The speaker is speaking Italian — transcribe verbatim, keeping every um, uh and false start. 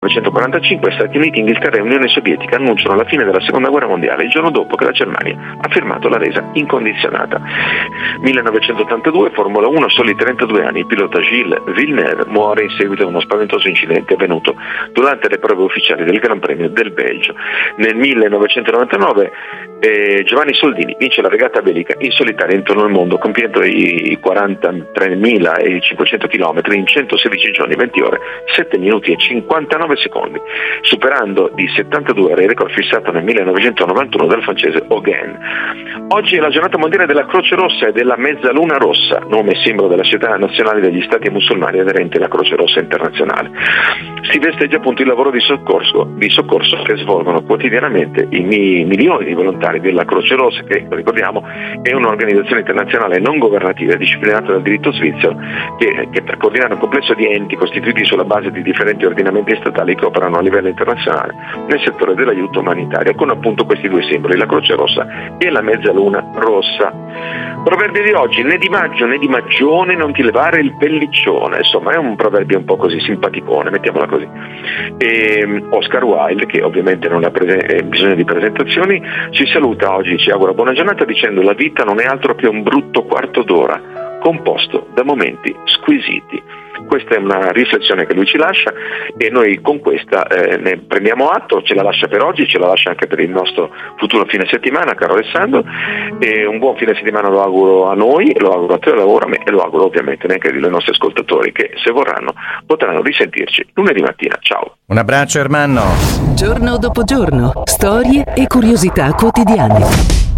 millenovecentoquarantacinque Stati Uniti, Inghilterra e Unione Sovietica annunciano la fine della seconda guerra mondiale, il giorno dopo che la Germania ha firmato la resa incondizionata. millenovecentottantadue Formula uno, a soli trentadue anni, il pilota Gilles Villeneuve muore in seguito a uno spaventoso incidente avvenuto durante le prove ufficiali del Gran Premio del Belgio. Nel millenovecentonovantanove eh, Giovanni Soldini vince la regata bellica in solitaria intorno al mondo, compiendo i quarantatremilacinquecento chilometri in centosedici giorni, venti ore, sette minuti e cinquantanove secondi, superando di settantadue ore il record fissato nel millenovecentonovantuno dal francese Hogan. Oggi è la giornata mondiale della Croce Rossa e della Mezzaluna Rossa, nome e simbolo della società nazionale degli stati musulmani aderenti alla Croce Rossa internazionale. Si festeggia appunto il lavoro di soccorso, di soccorso che svolgono quotidianamente i mi- milioni di volontari della Croce Rossa, che ricordiamo è un'organizzazione internazionale non governativa disciplinata dal diritto svizzero che, che per coordinare un complesso di enti costituiti sulla base di differenti ordinamenti statali che operano a livello internazionale nel settore dell'aiuto umanitario, con appunto questi due simboli, la Croce Rossa e la Mezzaluna Rossa. Proverbio di oggi: né di maggio né di maggione non ti levare il pelliccione. Insomma, è un proverbio un po' così simpaticone, mettiamola così. E Oscar Wilde, che ovviamente non ha prese- eh, bisogno di presentazioni, ci saluta oggi, ci augura buona giornata dicendo: la vita non è altro che un brutto quarto d'ora composto da momenti squisiti. Questa è una riflessione che lui ci lascia e noi con questa eh, ne prendiamo atto, ce la lascia per oggi, ce la lascia anche per il nostro futuro fine settimana, caro Alessandro, e un buon fine settimana lo auguro a noi, lo auguro a te, lo auguro a me e lo auguro ovviamente anche ai nostri ascoltatori che, se vorranno, potranno risentirci lunedì mattina. Ciao. Un abbraccio, Ermanno. Giorno dopo giorno, storie e curiosità quotidiane.